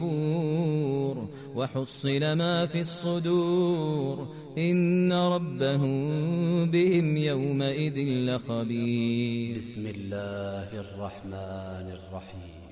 وحصل ما في الصدور إن ربهم بهم يومئذ لخبير. بسم الله الرحمن الرحيم.